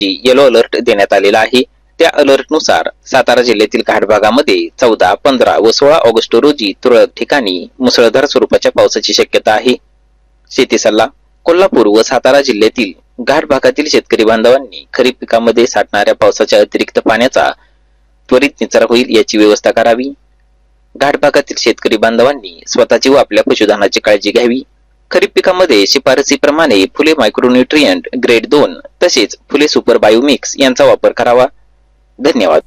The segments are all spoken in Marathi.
येलो अलर्ट देण्यात आलेला आहे। त्या अलर्टनुसार सातारा जिल्ह्यातील घाटभागामध्ये 14, 15 व 16 ऑगस्ट रोजी तुरळक ठिकाणी मुसळधार स्वरूपाच्या पावसाची शक्यता आहे। शेती सल्ला। कोल्हापूर व सातारा जिल्ह्यातील घाट भागातील शेतकरी बांधवांनी खरीप पिकामध्ये साठणाऱ्या पावसाच्या अतिरिक्त पाण्याचा त्वरित निचरा होईल याची व्यवस्था करावी। घाट भागातील शेतकरी बांधवांनी स्वतःची व आपल्या पशुधनाची काळजी घ्यावी। खरीप पिकामध्ये शिफारसीप्रमाणे फुले मायक्रोन्यूट्रिएंट ग्रेड 2 तसेच फुले सुपर बायोमिक्स यांचा वापर करावा। धन्यवाद।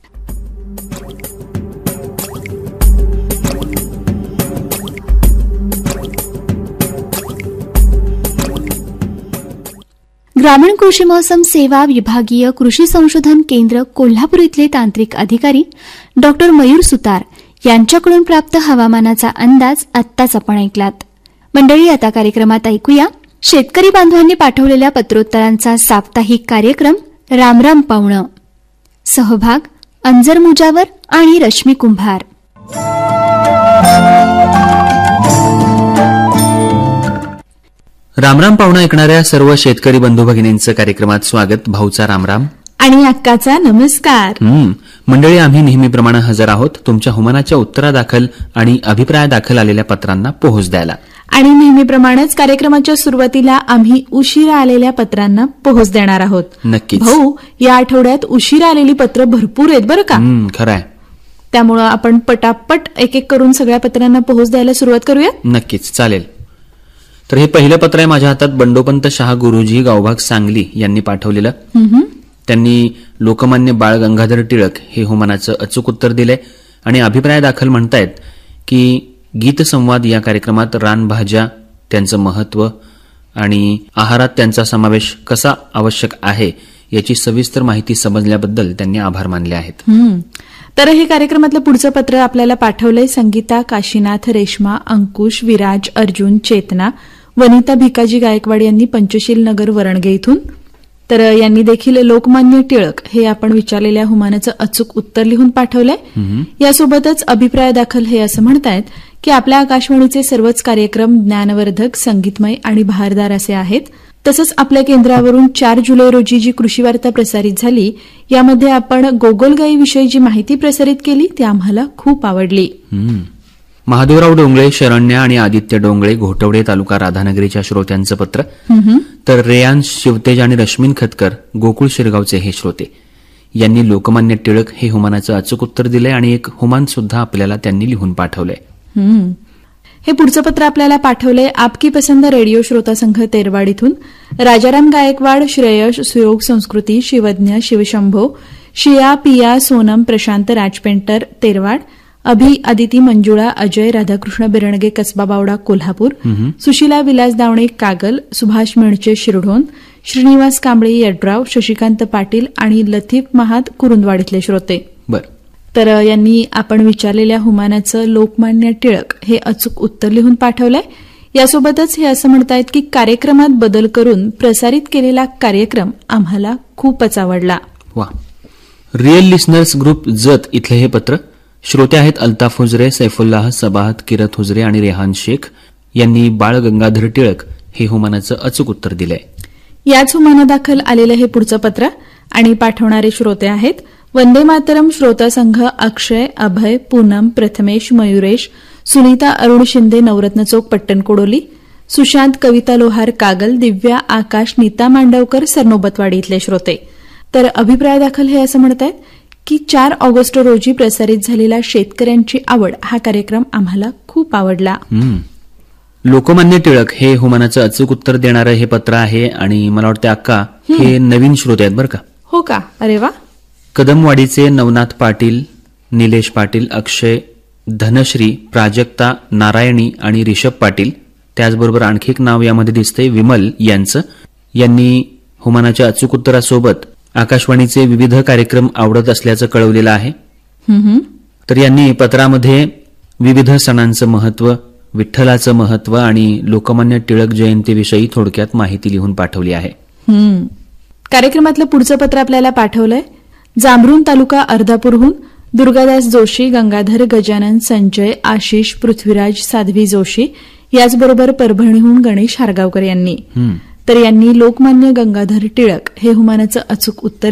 ग्रामीण कृषी मौसम सेवा विभागीय कृषी संशोधन केंद्र कोल्हापूर इथले तांत्रिक अधिकारी डॉक्टर मयूर सुतार यांच्याकडून प्राप्त हवामानाचा अंदाज आत्ताच आपण ऐकलात। मंडळी, आता कार्यक्रमात ऐकूया शेतकरी बांधवांनी पाठवलेल्या पत्रोत्तरांचा साप्ताहिक कार्यक्रम रामराम पावणं। सहभाग अंजर मुजावर आणि रश्मी कुंभार। रामराम पाहुणा ऐकणाऱ्या सर्व शेतकरी बंधू भगिनींचं कार्यक्रमात स्वागत। भाऊचा रामराम आणि अक्काचा नमस्कार। मंडळी, आम्ही नेहमीप्रमाणे हजर आहोत तुमच्या हुमानाच्या उत्तरादाखल आणि अभिप्रायादाखल आलेल्या पत्रांना पोहोच द्यायला। आणि नेहमीप्रमाणेच कार्यक्रमाच्या सुरुवातीला आम्ही उशिरा आलेल्या पत्रांना पोहोच देणार आहोत। नक्कीच भाऊ, या आठवड्यात उशिरा आलेली पत्र भरपूर आहेत बरं का? खरं आहे। त्यामुळं आपण पटापट एक एक करून सगळ्या पत्रांना पोहोच द्यायला सुरुवात करूया। नक्कीच, चालेल। तर हे पहिलं पत्र आहे माझ्या हातात। बंडोपंत शहा गुरुजी, गावभाग सांगली यांनी पाठवलेलं। त्यांनी लोकमान्य बाळ गंगाधर टिळक हे हुमानाचं अचूक उत्तर दिलंय आणि अभिप्राय दाखल म्हणतायत की गीत संवाद या कार्यक्रमात रानभाज्या, त्यांचं महत्व आणि आहारात त्यांचा समावेश कसा आवश्यक आहे याची सविस्तर माहिती समजल्याबद्दल त्यांनी आभार मानले आहेत। तर हे कार्यक्रमातलं पुढचं पत्र आपल्याला पाठवलंय संगीता, काशीनाथ, रेश्मा, अंकुश, विराज, अर्जुन, चेतना, वनिता भिकाजी गायकवाड यांनी पंचशील नगर वरणगे इथून। तर यांनी देखील लोकमान्य टिळक हे आपण विचारलेल्या हुमानाचं अचूक उत्तर लिहून पाठवलंय। यासोबतच अभिप्राय दाखल हे असं म्हणतायत की आपल्या आकाशवाणीचे सर्वच कार्यक्रम ज्ञानवर्धक, संगीतमय आणि बहारदार असे आहेत। तसंच आपल्या केंद्रावरून 4 जुलै रोजी जी कृषी वार्ता प्रसारित झाली यामध्ये आपण गोगलगाईविषयी जी माहिती प्रसारित केली ती आम्हाला खूप आवडली। महादेवराव डोंगळे, शरण्या आणि आदित्य डोंगळे, घोटवडे तालुका राधानगरीच्या श्रोत्यांचं पत्र। तर रेयांश शिवतेज आणि रश्मीन खतकर, गोकुळ शिरगावचे हे श्रोते यांनी लोकमान्य टिळक हे हुमानाचं अचूक उत्तर दिलंय आणि एक हुमान सुद्धा आपल्याला त्यांनी लिहून पाठवलंय। हे पुढचं पत्र आपल्याला पाठवलंय आपकी पसंद रेडिओ श्रोता संघ तेरवाड इथून राजाराम गायकवाड, श्रेयश, सुयोग संस्कृती, शिवज्ञ, शिवशंभो, शिया, पिया, सोनम, प्रशांत राजपेंटर तेरवाड, अभि, अदिती, मंजुळा, अजय, राधाकृष्ण बिरणगे, कसबा बावडा, कोल्हापूर, सुशीला विलास दावणे, कागल, सुभाष मिणचे, शिरढोण, श्रीनिवास कांबळे, यड्राव, शशिकांत पाटील आणि लतीफ महात, कुरुंदवाड इथले श्रोते। तर यांनी आपण विचारलेल्या हुमानाचं लोकमान्य टिळक हे अचूक उत्तर लिहून पाठवलंय। यासोबतच हे असं म्हणतायत की कार्यक्रमात बदल करून प्रसारित केलेला कार्यक्रम आम्हाला खूपच आवडला। वा। रिअल लिस्नर्स ग्रुप जत इथले हे पत्र। श्रोते आहेत अल्ताफ हुजरे, सैफुल्लाह, सबाहत, किरत हुजरे आणि रेहान शेख यांनी बाळ गंगाधर टिळक हे हुमानाचं अचूक उत्तर दिलंय। याच हुमानादाखल आलेलं हे पुढचं पत्र आणि पाठवणारे श्रोते आहेत वंदे मातरम श्रोता संघ अक्षय, अभय, पूनम, प्रथमेश, मयुरेश, सुनीता अरुण शिंदे, नवरत्न चौक, पट्टणकोडोली, सुशांत, कविता लोहार, कागल, दिव्या, आकाश, नीता मांडवकर, सरनोबतवाडी इथले श्रोते। तर अभिप्राय दाखल हे असं म्हणतायत की 4 ऑगस्ट रोजी प्रसारित झालेला शेतकऱ्यांची आवड हा कार्यक्रम आम्हाला खूप आवडला। लोकमान्य टिळक हे हुमानाचं अचूक उत्तर देणारं हे पत्र आहे आणि मला वाटतं अक्का हे नवीन श्रोते आहेत बरं का? हो का? अरे वा। कदमवाडीचे नवनाथ पाटील, निलेश पाटील, अक्षय, धनश्री, प्राजक्ता, नारायणी आणि रिषभ पाटील, त्याचबरोबर आणखी एक नाव यामध्ये दिसतंय विमल यांचं, यांनी हुमानाच्या अचूक उत्तरासोबत आकाशवाणीचे विविध कार्यक्रम आवडत असल्याचं कळवलेलं आहे। तर यांनी पत्रामध्ये विविध सणांचं महत्व, विठ्ठलाचं महत्व आणि लोकमान्य टिळक जयंतीविषयी थोडक्यात माहिती लिहून पाठवली आहे। कार्यक्रमातलं पुढचं पत्र आपल्याला पाठवलंय जांभरुण तालुका अर्धापूरहून दुर्गादास जोशी, गंगाधर, गजानन, संजय, आशिष, पृथ्वीराज, साध्वी जोशी, याचबरोबर परभणीहून गणेश हारगावकर यांनी। तर यांनी लोकमान्य गंगाधर टिळक हे हुमानाचं अचूक उत्तर